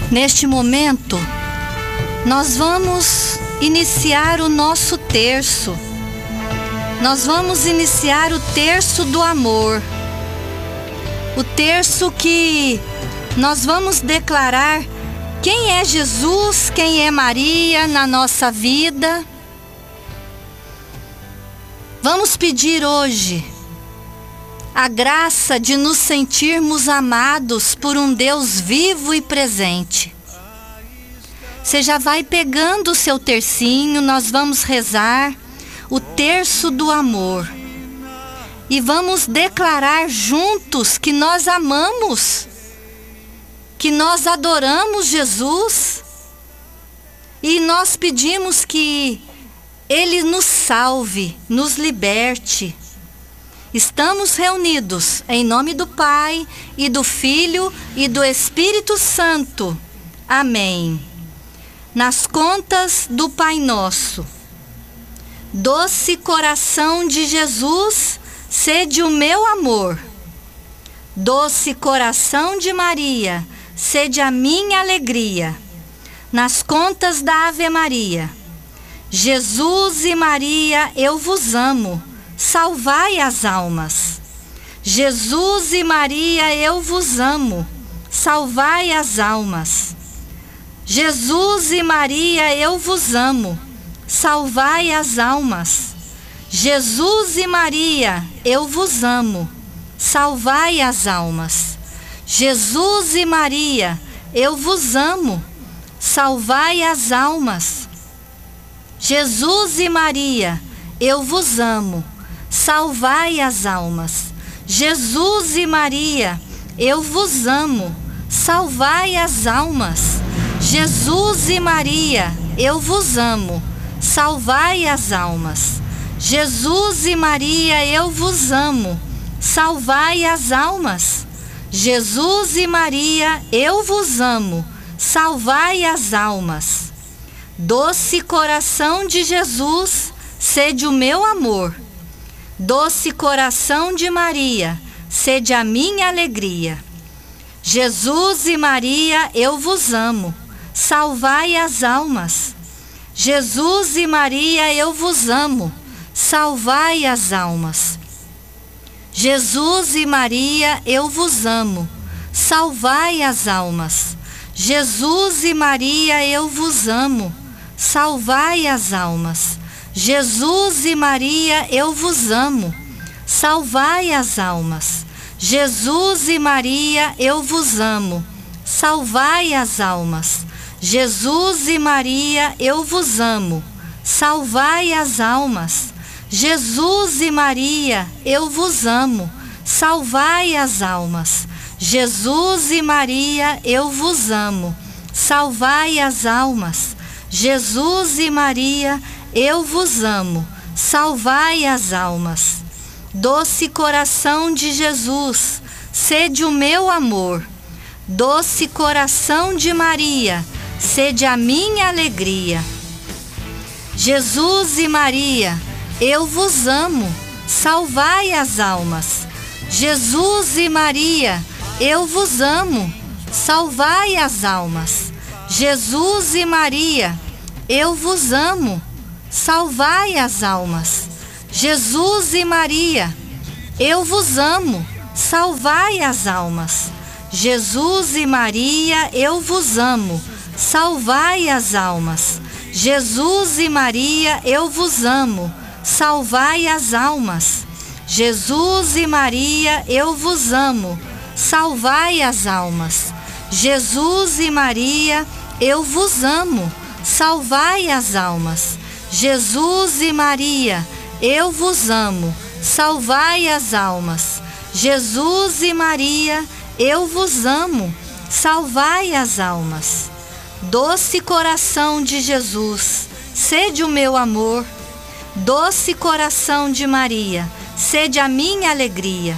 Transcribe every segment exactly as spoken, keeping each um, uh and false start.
Neste momento, nós vamos iniciar o nosso terço. Nós vamos iniciar o terço do amor. O terço que nós vamos declarar quem é Jesus, quem é Maria na nossa vida. Vamos pedir hoje a graça de nos sentirmos amados por um Deus vivo e presente. Você já vai pegando o seu tercinho, nós vamos rezar o terço do amor. E vamos declarar juntos que nós amamos, que nós adoramos Jesus. E nós pedimos que Ele nos salve, nos liberte. Estamos reunidos em nome do Pai, e do Filho, e do Espírito Santo. Amém. Nas contas do Pai Nosso. Doce coração de Jesus, sede o meu amor. Doce coração de Maria, sede a minha alegria. Nas contas da Ave Maria. Jesus e Maria, eu vos amo. Salvai as almas. Jesus e Maria, eu vos amo. Salvai as almas. Jesus e Maria, eu vos amo. Salvai as almas. Jesus e Maria, eu vos amo. Salvai as almas. Jesus e Maria, eu vos amo. Salvai as almas. Jesus e Maria, eu vos amo. Salvai as almas. Jesus e Maria, eu vos amo. Salvai as almas. Jesus e Maria, eu vos amo. Salvai as almas. Jesus e Maria, eu vos amo. Salvai as almas. Jesus e Maria, eu vos amo. Salvai as almas. Doce coração de Jesus, sede o meu amor. Doce coração de Maria, sede a minha alegria. Jesus e Maria, eu vos amo. Salvai as almas. Jesus e Maria, eu vos amo. Salvai as almas. Jesus e Maria, eu vos amo. Salvai as almas. Jesus e Maria, eu vos amo. Salvai as almas. Jesus e Maria, eu vos amo. Salvai as almas. Jesus e Maria, eu vos amo. Salvai as almas. Jesus e Maria, eu vos amo. Salvai as almas. Jesus e Maria, eu vos amo. Salvai as almas. Jesus e Maria, eu vos amo. Salvai as almas. Jesus e Maria, eu vos amo. Salvai as almas. Doce coração de Jesus, sede o meu amor. Doce coração de Maria, sede a minha alegria. Jesus e Maria, eu vos amo. Salvai as almas. Jesus e Maria, eu vos amo. Salvai as almas. Jesus e Maria, eu vos amo. Salvai as almas. Jesus e Maria, eu vos amo. Salvai as almas. Jesus e Maria, eu vos amo. Salvai as almas. Jesus e Maria, eu vos amo. Salvai as almas. Jesus e Maria, eu vos amo. Salvai as almas. Jesus e Maria, eu vos amo. Salvai as almas. Jesus e Maria, eu vos amo. Salvai as almas. Jesus e Maria, eu vos amo. Salvai as almas. Doce coração de Jesus, sede o meu amor. Doce coração de Maria, sede a minha alegria.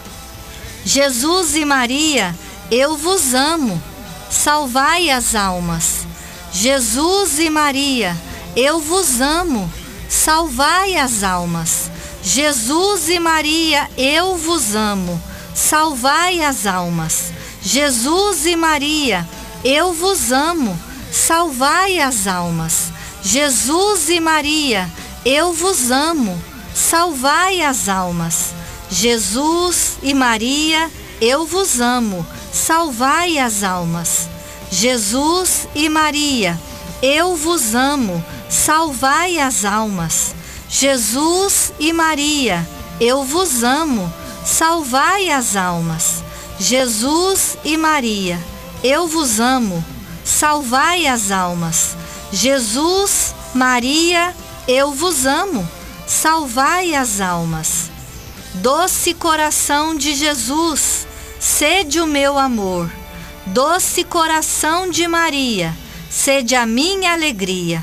Jesus e Maria, eu vos amo. Salvai as almas. Jesus e Maria, eu vos amo. Salvai as almas. Jesus e Maria, eu vos amo. Salvai as almas. Jesus e Maria, eu vos amo, salvai as almas. Jesus e Maria, eu vos amo, salvai as almas. Jesus e Maria, eu vos amo, salvai as almas. Jesus e Maria, eu vos amo, salvai as almas. Jesus e Maria, eu vos amo, salvai as almas. Jesus e Maria, eu vos amo, salvai as almas. Jesus, Maria, eu vos amo, salvai as almas. Doce coração de Jesus, sede o meu amor. Doce coração de Maria, sede a minha alegria.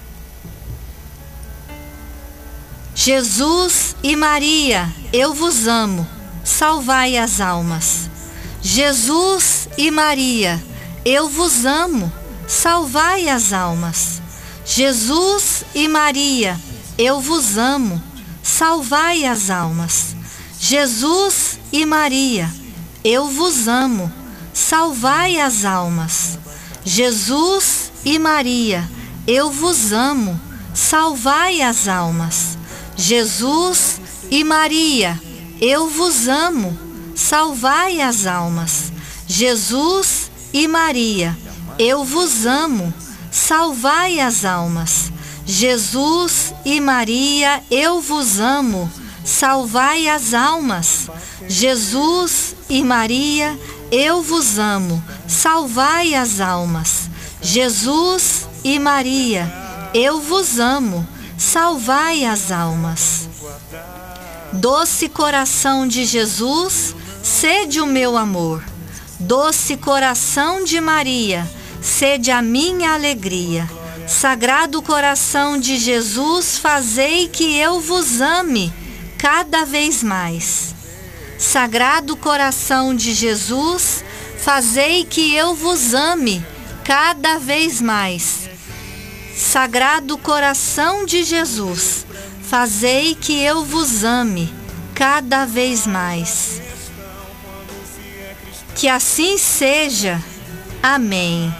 Jesus e Maria, eu vos amo, salvai as almas. Jesus e Maria, eu vos amo, salvai as almas. Jesus e Maria, eu vos amo, salvai as almas. Jesus e Maria, eu vos amo, salvai as almas. Jesus e Maria, eu vos amo, salvai as almas. Jesus e Maria, eu vos amo, salvai as almas. Jesus e Maria, eu vos amo, salvai as almas. Jesus e Maria, eu vos amo, salvai as almas. Jesus e Maria, eu vos amo, salvai as almas. Jesus e Maria, eu vos amo, salvai as almas. Doce coração de Jesus, sede o meu amor. Doce coração de Maria, sede a minha alegria. Sagrado coração de Jesus, fazei que eu vos ame cada vez mais. Sagrado coração de Jesus, fazei que eu vos ame cada vez mais. Sagrado coração de Jesus, fazei que eu vos ame cada vez mais. Que assim seja. Amém.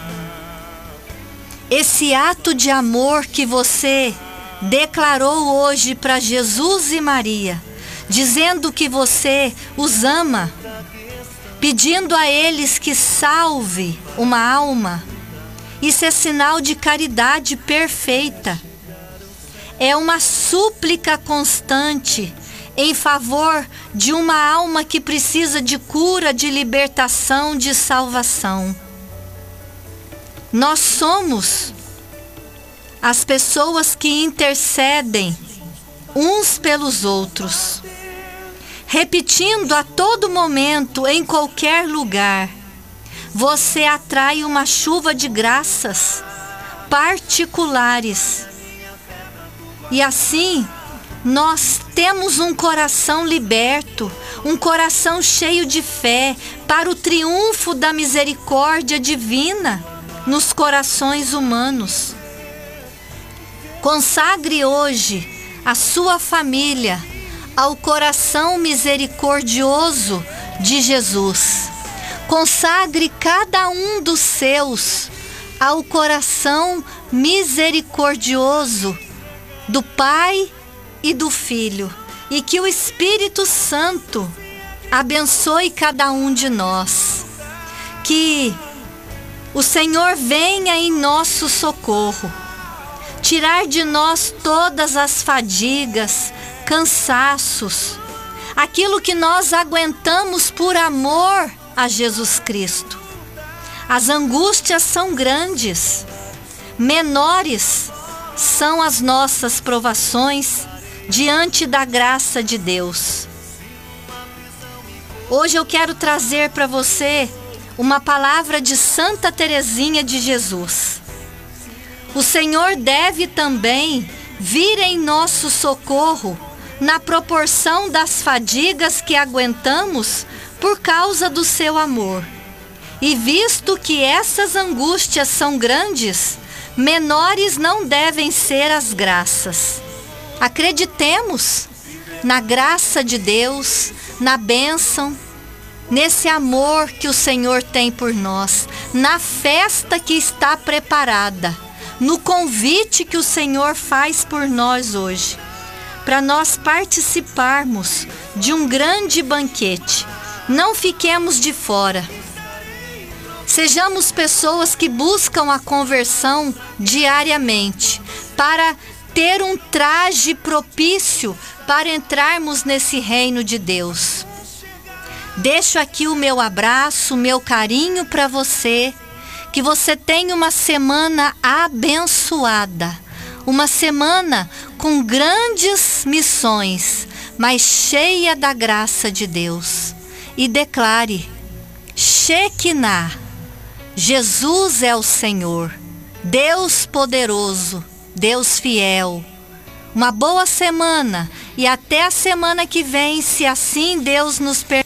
Esse ato de amor que você declarou hoje para Jesus e Maria, dizendo que você os ama, pedindo a eles que salve uma alma, isso é sinal de caridade perfeita. É uma súplica constante em favor de uma alma que precisa de cura, de libertação, de salvação. Nós somos as pessoas que intercedem uns pelos outros, repetindo a todo momento, em qualquer lugar. Você atrai uma chuva de graças particulares. E assim, nós temos um coração liberto, um coração cheio de fé para o triunfo da misericórdia divina nos corações humanos. Consagre hoje a sua família ao coração misericordioso de Jesus. Consagre cada um dos seus ao coração misericordioso do Pai e do Filho. E que o Espírito Santo abençoe cada um de nós. Que o Senhor venha em nosso socorro, tirar de nós todas as fadigas, cansaços, aquilo que nós aguentamos por amor a Jesus Cristo. As angústias são grandes, menores são as nossas provações diante da graça de Deus. Hoje eu quero trazer para você uma palavra de Santa Teresinha de Jesus. O Senhor deve também vir em nosso socorro na proporção das fadigas que aguentamos por causa do seu amor. E visto que essas angústias são grandes, menores não devem ser as graças. Acreditemos na graça de Deus, na bênção nesse amor que o Senhor tem por nós, na festa que está preparada, no convite que o Senhor faz por nós hoje, para nós participarmos de um grande banquete. Não fiquemos de fora. Sejamos pessoas que buscam a conversão diariamente, para ter um traje propício para entrarmos nesse reino de Deus. Deixo aqui o meu abraço, o meu carinho para você, que você tenha uma semana abençoada, uma semana com grandes missões, mas cheia da graça de Deus. E declare: Shekinah, Jesus é o Senhor, Deus poderoso, Deus fiel. Uma boa semana e até a semana que vem, se assim Deus nos permitir.